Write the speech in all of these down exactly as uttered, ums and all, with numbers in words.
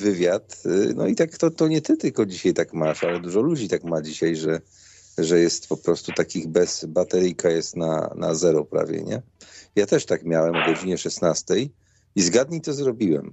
wywiad. No i tak to, to nie ty tylko dzisiaj tak masz, ale dużo ludzi tak ma dzisiaj, że, że jest po prostu takich bez, bateryjka jest na, na zero prawie, nie? Ja też tak miałem o godzinie szesnastej i zgadnij, co zrobiłem.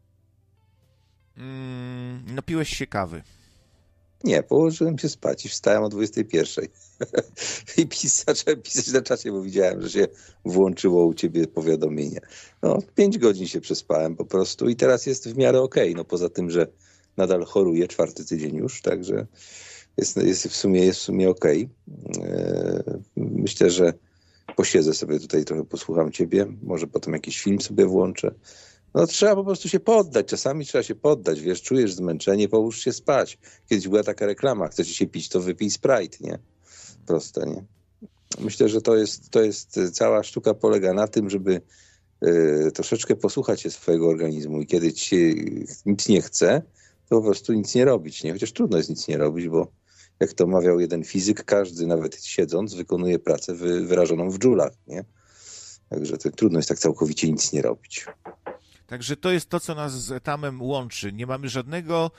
Mm, napiłeś się kawy. Nie, położyłem się spać i wstałem o dwudziestej pierwszej. I pis, zacząłem pisać na czacie, bo widziałem, że się włączyło u ciebie powiadomienie. No, pięć godzin się przespałem po prostu i teraz jest w miarę okej. No poza tym, że nadal choruję, czwarty tydzień już, także jest, jest w sumie, jest w sumie okej. Myślę, że posiedzę sobie tutaj, trochę posłucham ciebie, może potem jakiś film sobie włączę. No trzeba po prostu się poddać. Czasami trzeba się poddać, wiesz, czujesz zmęczenie, połóż się spać. Kiedyś była taka reklama, chcecie się pić, to wypij Sprite, nie? Proste, nie? Myślę, że to jest, to jest cała sztuka polega na tym, żeby y, troszeczkę posłuchać się swojego organizmu i kiedy ci się nic nie chce, to po prostu nic nie robić, nie? Chociaż trudno jest nic nie robić, bo jak to mawiał jeden fizyk, każdy, nawet siedząc, wykonuje pracę wy, wyrażoną w dżulach, nie? Także to trudno jest tak całkowicie nic nie robić. Także to jest to, co nas z Etamem łączy. Nie mamy żadnego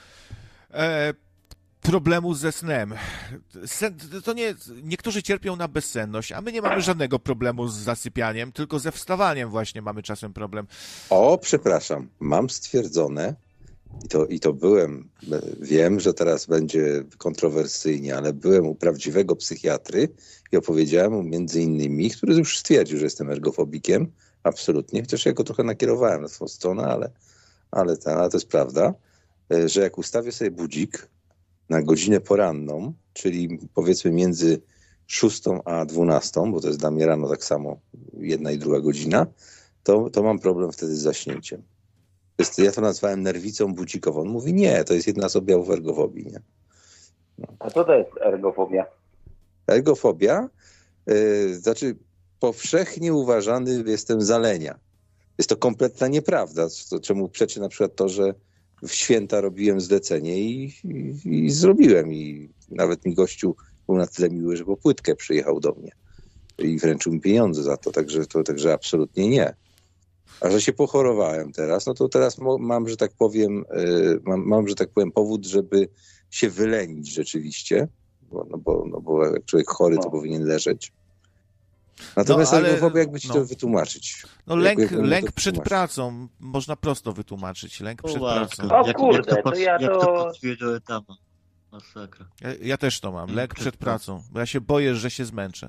e, problemu ze snem. Sen, to nie, niektórzy cierpią na bezsenność, a my nie mamy żadnego problemu z zasypianiem, tylko ze wstawaniem właśnie mamy czasem problem. O, przepraszam, mam stwierdzone, i to, i to byłem, wiem, że teraz będzie kontrowersyjnie, ale byłem u prawdziwego psychiatry i opowiedziałem mu między innymi, który już stwierdził, że jestem ergofobikiem, absolutnie, chociaż ja go trochę nakierowałem na swoją stronę, ale, ale, ta, ale to jest prawda, że jak ustawię sobie budzik na godzinę poranną, czyli powiedzmy między szóstą a dwunastą, bo to jest dla mnie rano tak samo jedna i druga godzina, to, to mam problem wtedy z zaśnięciem. Jest, ja to nazwałem nerwicą budzikową. On mówi, nie, to jest jedna z objawów ergofobii. Nie? No. A co to jest ergofobia? Ergofobia, yy, znaczy powszechnie uważany jestem za lenia. Jest to kompletna nieprawda, to, czemu przeczy na przykład to, że w święta robiłem zlecenie i, i, i zrobiłem. I nawet mi gościu był na tyle miły, że po płytkę przyjechał do mnie i wręczył mi pieniądze za to, także, to, także absolutnie nie. A że się pochorowałem teraz, no to teraz mam, że tak powiem, mam, mam, że tak powiem, powód, żeby się wylenić rzeczywiście, bo, no, bo, no bo jak człowiek chory, to no. powinien leżeć. Natomiast no, ale, ergofobia, jakby ci no, to wytłumaczyć. No lęk, jak, jak lęk przed pracą, można prosto wytłumaczyć. Lęk przed pracą. O jak, kurde, jak to, pod, to ja to... Jak to pasuje do etapa. Masakra. Ja, ja też to mam, lęk przed pracą, bo ja się boję, że się zmęczę.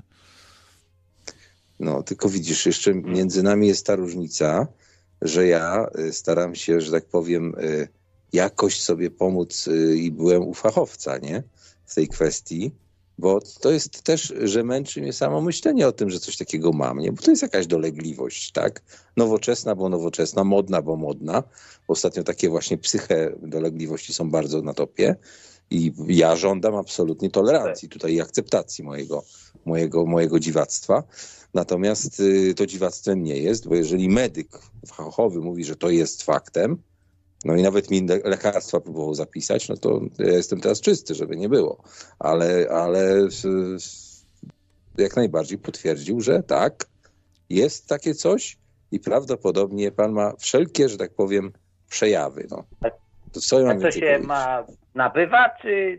No, tylko widzisz, jeszcze między nami jest ta różnica, że ja staram się, że tak powiem, jakoś sobie pomóc i byłem u fachowca, nie? W tej kwestii, bo to jest też, że męczy mnie samo myślenie o tym, że coś takiego mam, nie? Bo to jest jakaś dolegliwość, tak? Nowoczesna, bo nowoczesna, modna, bo modna. Ostatnio takie właśnie psyche dolegliwości są bardzo na topie i ja żądam absolutnie tolerancji tutaj i akceptacji mojego, mojego, mojego dziwactwa. Natomiast y, to dziwactwem nie jest, bo jeżeli medyk fachowy mówi, że to jest faktem, no i nawet mi lekarstwa próbował zapisać, no to ja jestem teraz czysty, żeby nie było. Ale, ale y, jak najbardziej potwierdził, że tak, jest takie coś i prawdopodobnie pan ma wszelkie, że tak powiem, przejawy. No. To co ja mam A to się powiedzieć? Ma nabywa, czy...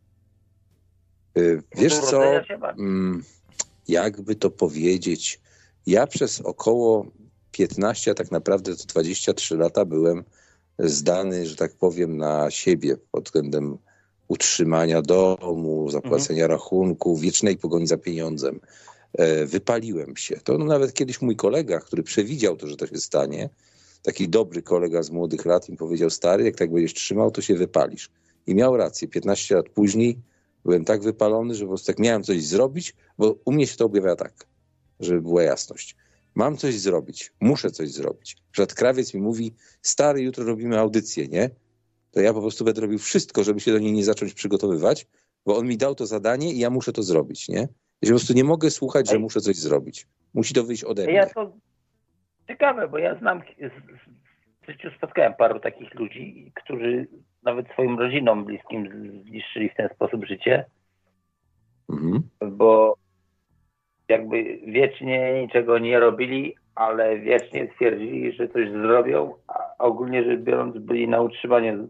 Y, wiesz co... Mm, jakby to powiedzieć, ja przez około piętnaście, a tak naprawdę to dwadzieścia trzy lata byłem zdany, że tak powiem, na siebie pod względem utrzymania domu, zapłacenia mhm. rachunków, wiecznej pogoni za pieniądzem. E, wypaliłem się. To no, nawet kiedyś mój kolega, który przewidział to, że to się stanie, taki dobry kolega z młodych lat mi powiedział, stary, jak tak będziesz trzymał, to się wypalisz. I miał rację. piętnaście lat później byłem tak wypalony, że po prostu tak miałem coś zrobić, bo u mnie się to objawia tak, żeby była jasność. Mam coś zrobić, muszę coś zrobić. Że krawiec mi mówi, stary, jutro robimy audycję, nie? To ja po prostu będę robił wszystko, żeby się do niej nie zacząć przygotowywać, bo on mi dał to zadanie i ja muszę to zrobić, nie? Ja po prostu nie mogę słuchać, że muszę coś zrobić. Musi to wyjść ode mnie. Ja to ciekawe, bo ja znam, w życiu spotkałem paru takich ludzi, którzy nawet swoim rodzinom bliskim zniszczyli w ten sposób życie, mhm. bo jakby wiecznie niczego nie robili, ale wiecznie twierdzili, że coś zrobią, a ogólnie rzecz biorąc byli na utrzymaniu